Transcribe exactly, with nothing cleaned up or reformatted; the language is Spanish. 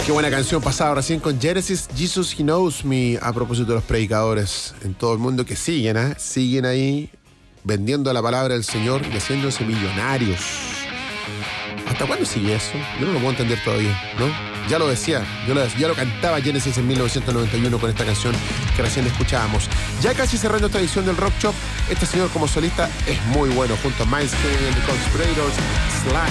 Qué buena canción pasada recién con Genesis, Jesus He Knows Me, a propósito de los predicadores en todo el mundo que siguen, ¿eh? Siguen ahí vendiendo la palabra del Señor y haciéndose millonarios. ¿Hasta cuándo sigue eso? Yo no lo puedo entender todavía, ¿no? Ya lo decía, yo lo, ya lo cantaba Genesis en mil novecientos noventa y uno con esta canción que recién escuchábamos. Ya casi cerrando esta edición del Rock Shop, este señor como solista es muy bueno, junto a Miles Kennedy, The Conspirators, Slash,